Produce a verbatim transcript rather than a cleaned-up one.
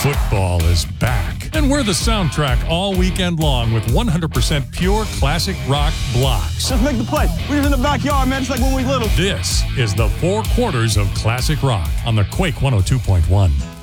Football is back, and we're the soundtrack all weekend long with one hundred percent pure classic rock blocks. Let's make the play. We was in the backyard, man, just like when we little. This is the four quarters of classic rock on the Quake one oh two point one.